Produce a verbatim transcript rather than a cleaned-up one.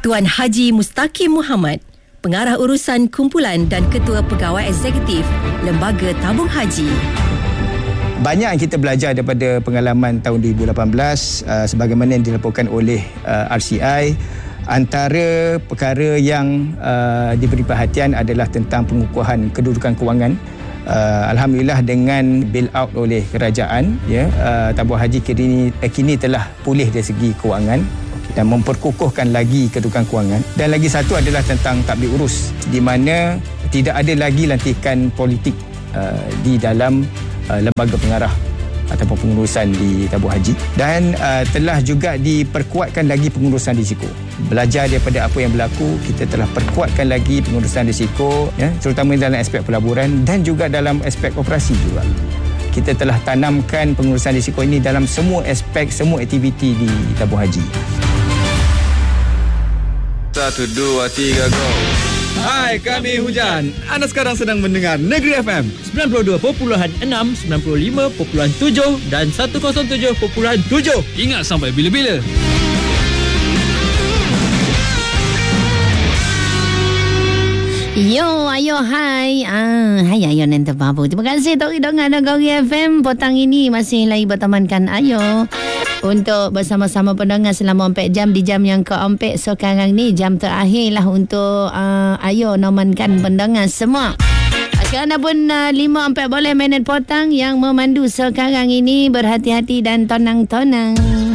Tuan Haji Mustaqim Muhammad, Pengarah Urusan Kumpulan dan Ketua Pegawai Eksekutif Lembaga Tabung Haji. Banyak yang kita belajar daripada pengalaman tahun dua ribu lapan belas uh, sebagaimana yang dilaporkan oleh uh, R C I. Antara perkara yang uh, diberi perhatian adalah tentang pengukuhan kedudukan kewangan. Uh, Alhamdulillah dengan bail out oleh kerajaan, ya, uh, tabung haji kini, kini telah pulih dari segi kewangan dan memperkukuhkan lagi kedudukan kewangan. Dan lagi satu adalah tentang tadbir urus, di mana tidak ada lagi lantikan politik uh, di dalam uh, lembaga pengarah ataupun pengurusan di tabung haji, dan uh, telah juga diperkuatkan lagi pengurusan risiko. Belajar daripada apa yang berlaku, kita telah perkuatkan lagi pengurusan risiko, ya, terutama dalam aspek pelaburan dan juga dalam aspek operasi juga. Kita telah tanamkan pengurusan risiko ini dalam semua aspek, semua aktiviti di tabung haji. Satu, dua, tiga, go. Hai, kami Hujan. Anda sekarang sedang mendengar Negeri F M sembilan puluh dua perpuluhan enam, sembilan puluh lima perpuluhan tujuh dan seratus tujuh perpuluhan tujuh. Ingat sampai bila-bila. Yo, ayo, hai. Ah, hai, ayo, nanti babu. Terima kasih Tok Hidungan Negeri F M. Petang ini masih lagi bertemankan ayo untuk bersama-sama pendengar selama empat jam di jam yang keempat. So, sekarang ni jam terakhir lah untuk uh, ayo nomankan pendengar semua. Sekarang dah pun uh, lima empat boleh minit petang yang memandu sekarang ini. Berhati-hati dan tonang-tonang.